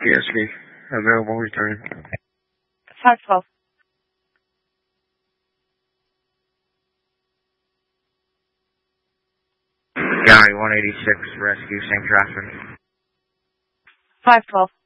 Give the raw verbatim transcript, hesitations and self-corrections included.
Yes, me. Available return. five twelve. Gary one eighty-six, rescue, same traffic. five twelve.